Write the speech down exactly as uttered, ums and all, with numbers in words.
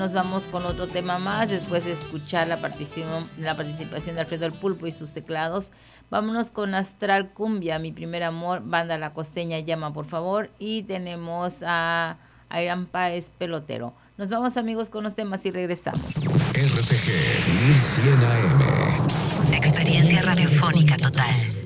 Nos vamos con otro tema más, después de escuchar la participación, la participación de Alfredo el Pulpo y sus teclados. Vámonos con Astral Cumbia, Mi Primer Amor, Banda La Costeña, llama por favor. Y tenemos a Iron Páez, Pelotero. Nos vamos, amigos, con los temas y regresamos. R T G mil cien A M. Experiencia radiofónica total.